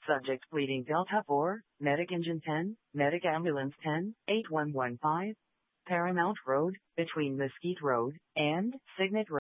Subject bleeding Delta 4, Medic Engine 10, Medic Ambulance 10, 8115, Paramount Road, between Mesquite Road and Signet Road.